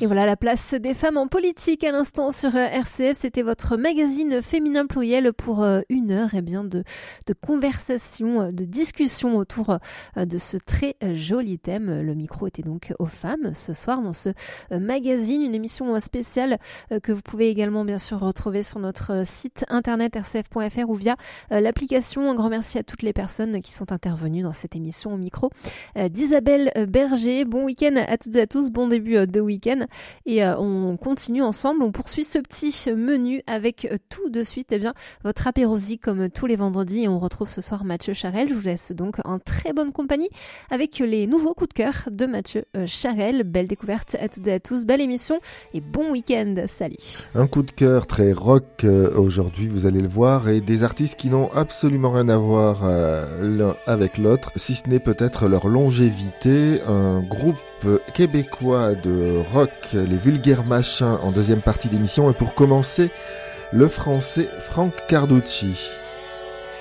Et voilà la place des femmes en politique à l'instant sur RCF. C'était votre magazine féminin pluriel pour une heure de conversation, de discussion autour de ce très joli thème. Le micro était donc aux femmes ce soir dans ce magazine, une émission spéciale que vous pouvez également bien sûr retrouver sur notre site internet rcf.fr ou via l'application. Un grand merci à toutes les personnes qui sont intervenues dans cette émission au micro d'Isabelle Berger. Bon week-end à toutes et à tous, bon début de week-end et on continue ensemble, on poursuit ce petit menu avec tout de suite votre apérosie comme tous les vendredis et on retrouve ce soir Mathieu Charel. Je vous laisse donc en très bonne compagnie avec les nouveaux coups de cœur de Mathieu Charel. Belle découverte à toutes et à tous, belle émission et bon week-end, salut. Un coup de cœur très rock aujourd'hui, vous allez le voir, et des artistes qui n'ont absolument rien à voir l'un avec l'autre, si ce n'est peut-être leur longévité. Un groupe québécois de rock, les Vulgaires Machins, en deuxième partie d'émission, et pour commencer, le français Franck Carducci.